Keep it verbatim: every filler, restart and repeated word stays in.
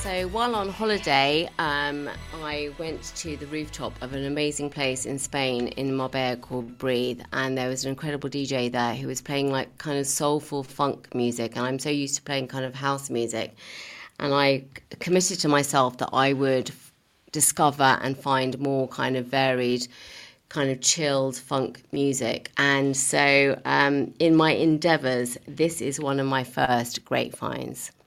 So while on holiday, um, I went to the rooftop of an amazing place in Spain, in Marbella, called Breathe, and there was an incredible D J there who was playing like kind of soulful funk music, and I'm so used to playing kind of house music, and I committed to myself that I would f- discover and find more kind of varied, kind of chilled funk music. And so um, in my endeavours, this is one of my first great finds.